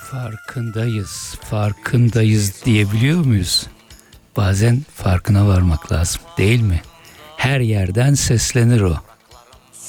Farkındayız, farkındayız diyebiliyor muyuz? Bazen farkına varmak lazım, değil mi? Her yerden seslenir o.